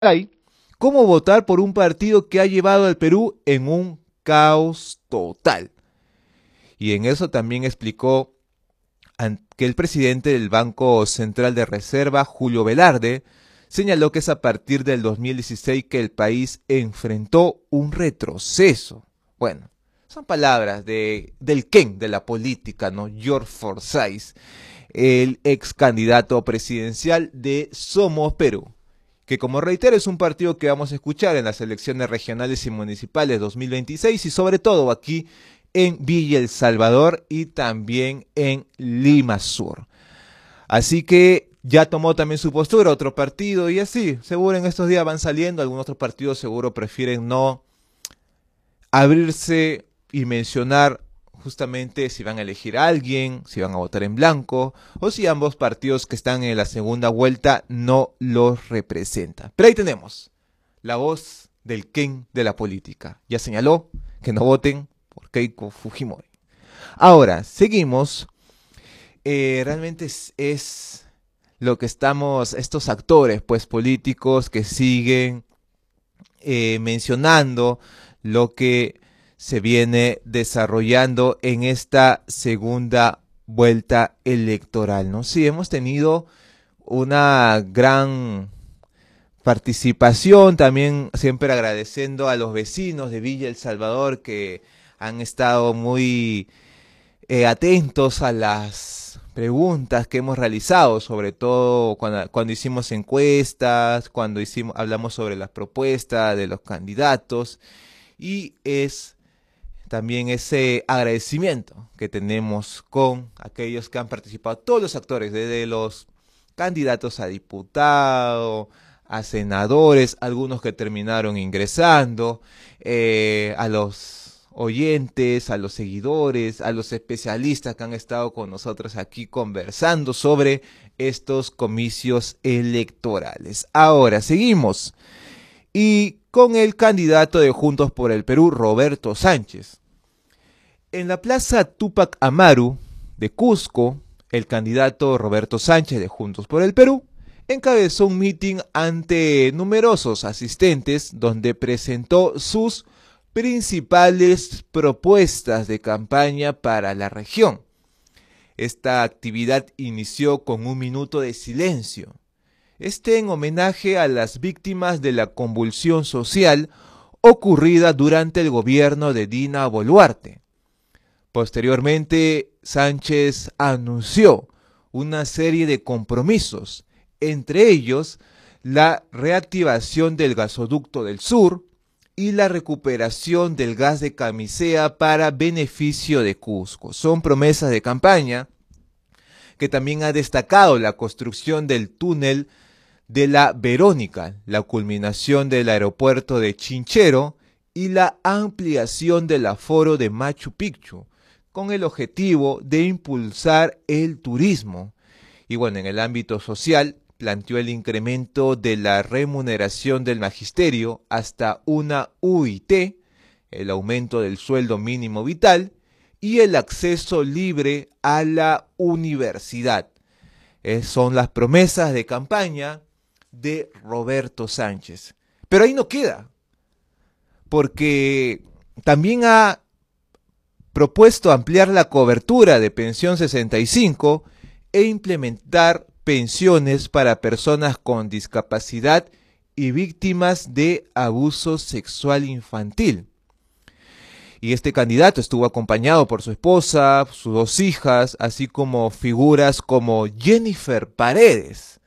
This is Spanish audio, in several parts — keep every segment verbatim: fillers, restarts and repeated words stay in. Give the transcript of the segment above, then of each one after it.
hay cómo votar por un partido que ha llevado al Perú en un caos total. Y en eso también explicó que el presidente del Banco Central de Reserva, Julio Velarde, señaló que es a partir del dos mil dieciséis que el país enfrentó un retroceso. Bueno, son palabras de, del Ken de la política, ¿no? George Forsyth, el ex candidato presidencial de Somos Perú, que como reitero es un partido que vamos a escuchar en las elecciones regionales y municipales dos mil veintiséis y sobre todo aquí en Villa El Salvador y también en Lima Sur. Así que ya tomó también su postura otro partido y así, seguro en estos días van saliendo, algunos otros partidos seguro prefieren no abrirse y mencionar justamente si van a elegir a alguien, si van a votar en blanco o si ambos partidos que están en la segunda vuelta no los representan. Pero ahí tenemos la voz del Ken de la política. Ya señaló que no voten por Keiko Fujimori. Ahora, seguimos. Eh, realmente es, es lo que estamos, estos actores pues políticos que siguen eh, mencionando lo que se viene desarrollando en esta segunda vuelta electoral, ¿no? Sí, hemos tenido una gran participación, también siempre agradeciendo a los vecinos de Villa El Salvador que han estado muy eh, atentos a las preguntas que hemos realizado, sobre todo cuando, cuando hicimos encuestas, cuando hicimos, hablamos sobre las propuestas de los candidatos, y es también ese agradecimiento que tenemos con aquellos que han participado, todos los actores, desde los candidatos a diputado, a senadores, algunos que terminaron ingresando, eh, a los oyentes, a los seguidores, a los especialistas que han estado con nosotros aquí conversando sobre estos comicios electorales. Ahora, seguimos. Y con el candidato de Juntos por el Perú, Roberto Sánchez. En la plaza Túpac Amaru de Cusco, el candidato Roberto Sánchez de Juntos por el Perú encabezó un mitin ante numerosos asistentes donde presentó sus principales propuestas de campaña para la región. Esta actividad inició con un minuto de silencio. Este en homenaje a las víctimas de la convulsión social ocurrida durante el gobierno de Dina Boluarte. Posteriormente, Sánchez anunció una serie de compromisos, entre ellos la reactivación del gasoducto del sur y la recuperación del gas de Camisea para beneficio de Cusco. Son promesas de campaña que también ha destacado la construcción del túnel de la Verónica, la culminación del aeropuerto de Chinchero y la ampliación del aforo de Machu Picchu, con el objetivo de impulsar el turismo. Y bueno, en el ámbito social, planteó el incremento de la remuneración del magisterio hasta una U I T, el aumento del sueldo mínimo vital y el acceso libre a la universidad. Eh, son las promesas de campaña de Roberto Sánchez. Pero ahí no queda, porque también ha propuesto ampliar la cobertura de pensión sesenta y cinco e implementar pensiones para personas con discapacidad y víctimas de abuso sexual infantil. Y este candidato estuvo acompañado por su esposa, sus dos hijas, así como figuras como Jennifer Paredes,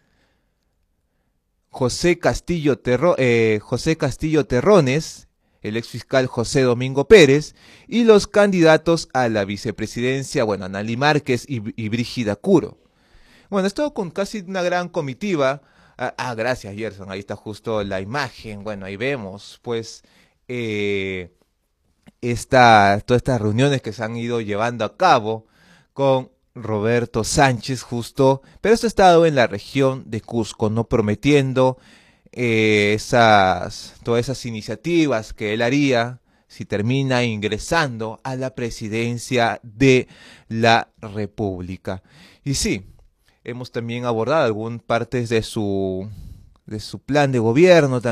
José Castillo, Terro, eh, José Castillo Terrones, el exfiscal José Domingo Pérez, y los candidatos a la vicepresidencia, bueno, Analí Márquez y, y Brígida Curo. Bueno, esto con casi una gran comitiva. Ah, ah, gracias, Gerson, ahí está justo la imagen. Bueno, ahí vemos, pues, eh, esta, todas estas reuniones que se han ido llevando a cabo con Roberto Sánchez, justo, pero esto ha estado en la región de Cusco, no prometiendo Eh, esas, todas esas iniciativas que él haría si termina ingresando a la presidencia de la República. Y sí, hemos también abordado algunas partes de su de su plan de gobierno